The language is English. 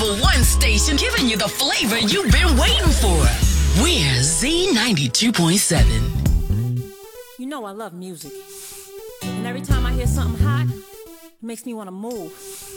one station giving you the flavor you've been waiting for. We're Z92.7. You know I love music. And every time I hear something hot, it makes me want to move.